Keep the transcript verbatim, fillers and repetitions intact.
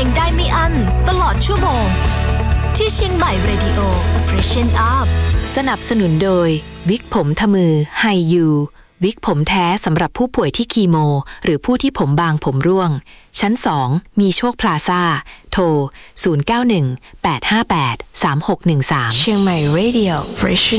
งได้ไม่อั้นตลอดชั่วโมงที่เชียงใหม่ Radio Freshen Up สนับสนุนโดยวิกผมทมือไฮยูวิกผมแท้สำหรับผู้ป่วยที่คีโมหรือผู้ที่ผมบางผมร่วงชั้นสองมีโชคพลาซ่าโทรศูนย์ เก้า หนึ่ง แปด ห้า แปด สาม หก หนึ่ง สามเชียงใหม่ Radio Fresh